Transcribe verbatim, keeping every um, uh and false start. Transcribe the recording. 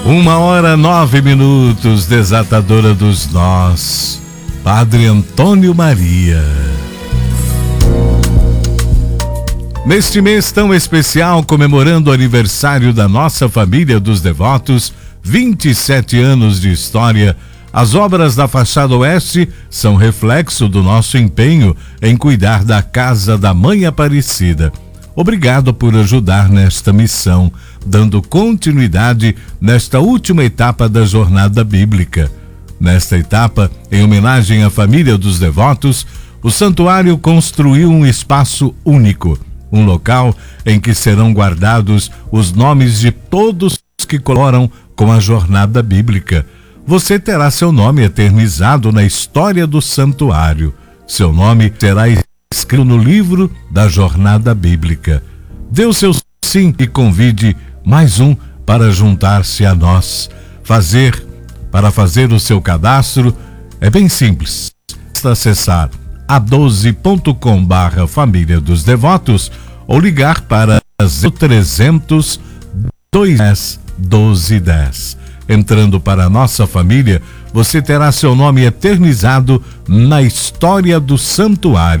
Uma hora, nove minutos, desatadora dos nós, Padre Antônio Maria. Neste mês tão especial, comemorando o aniversário da nossa família dos devotos, vinte e sete anos de história, as obras da fachada oeste são reflexo do nosso empenho em cuidar da Casa da Mãe Aparecida. Obrigado por ajudar nesta missão, dando continuidade nesta última etapa da jornada bíblica. Nesta etapa, em homenagem à família dos devotos, o santuário construiu um espaço único, um local em que serão guardados os nomes de todos que colaboram com a jornada bíblica. Você terá seu nome eternizado na história do santuário. Seu nome será escrito no livro da jornada bíblica. Dê o seu sim e convide mais um para juntar-se a nós. Fazer, para fazer o seu cadastro é bem simples. Basta acessar a doze ponto com barra Família dos Devotos ou ligar para zero trezentos, dois dez, doze dez. Entrando para a nossa família, você terá seu nome eternizado na história do santuário.